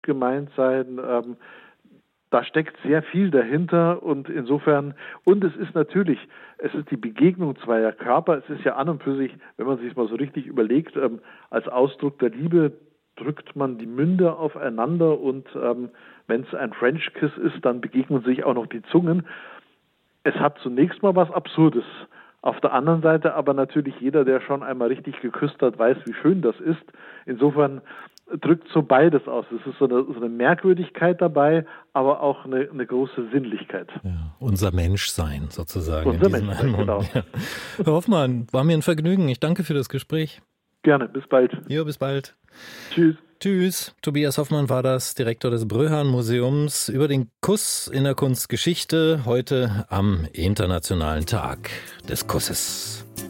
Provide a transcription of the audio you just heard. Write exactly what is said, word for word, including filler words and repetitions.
gemeint sein. Ähm, da steckt sehr viel dahinter und insofern, und es ist natürlich, es ist die Begegnung zweier Körper, es ist ja an und für sich, wenn man sich mal so richtig überlegt, ähm, als Ausdruck der Liebe drückt man die Münder aufeinander und ähm, wenn es ein French Kiss ist, dann begegnen sich auch noch die Zungen. Es hat zunächst mal was Absurdes. Auf der anderen Seite aber natürlich jeder, der schon einmal richtig geküsst hat, weiß, wie schön das ist. Insofern drückt so beides aus. Es ist so eine, so eine Merkwürdigkeit dabei, aber auch eine, eine große Sinnlichkeit. Ja, unser Menschsein sozusagen. Unser in diesem Menschsein, genau. Ja. Herr Hoffmann, war mir ein Vergnügen. Ich danke für das Gespräch. Gerne, bis bald. Ja, bis bald. Tschüss. Tschüss. Tobias Hoffmann war das, Direktor des Bröhan-Museums, über den Kuss in der Kunstgeschichte, heute am Internationalen Tag des Kusses.